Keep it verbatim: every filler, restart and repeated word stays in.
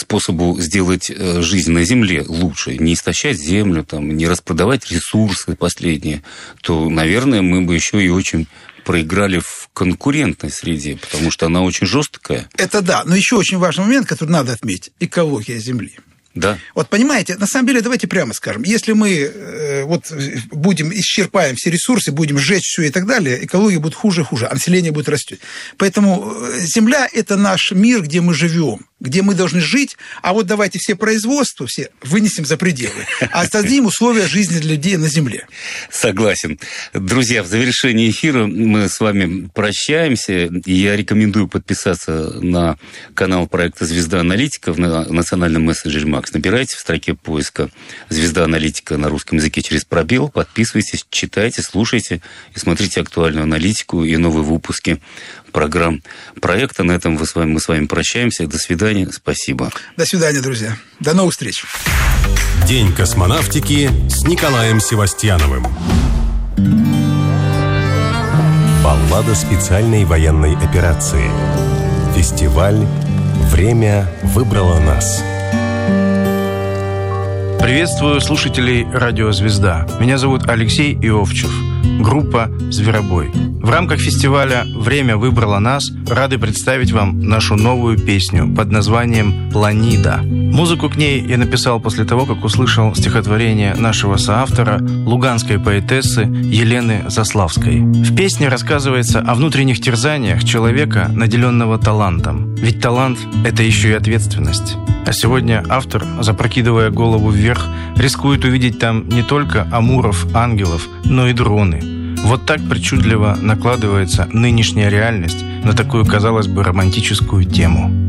способу сделать жизнь на Земле лучше, не истощать Землю, там, не распродавать ресурсы последние, то, наверное, мы бы еще и очень проиграли в конкурентной среде, потому что она очень жесткая. Это да, но еще очень важный момент, который надо отметить – экология Земли. Да. Вот понимаете, на самом деле, давайте прямо скажем, если мы э, вот будем, исчерпаем все ресурсы, будем сжечь все и так далее, экология будет хуже и хуже, а население будет расти. Поэтому Земля – это наш мир, где мы живем, где мы должны жить, а вот давайте все производства все вынесем за пределы, а создадим условия жизни для людей на Земле. Согласен. Друзья, в завершении эфира мы с вами прощаемся. Я рекомендую подписаться на канал проекта «Звезда Аналитика» на национальном мессенджере Макс. Набирайте в строке поиска «Звезда Аналитика» на русском языке через пробел, подписывайтесь, читайте, слушайте и смотрите актуальную аналитику и новые выпуски программ проекта. На этом мы с вами, мы с вами прощаемся. До свидания. Спасибо. До свидания, друзья. До новых встреч. День космонавтики с Николаем Севастьяновым. Баллада специальной военной операции. Фестиваль «Время выбрало нас». Приветствую слушателей «Радио Звезда». Меня зовут Алексей Иовчев. Группа «Зверобой». В рамках фестиваля «Время выбрало нас» рады представить вам нашу новую песню под названием «Планида». Музыку к ней я написал после того, как услышал стихотворение нашего соавтора, луганской поэтессы Елены Заславской. В песне рассказывается о внутренних терзаниях человека, наделенного талантом. Ведь талант – это еще и ответственность. А сегодня автор, запрокидывая голову вверх, рискует увидеть там не только амуров, ангелов, но и дроны. Вот так причудливо накладывается нынешняя реальность на такую, казалось бы, романтическую тему.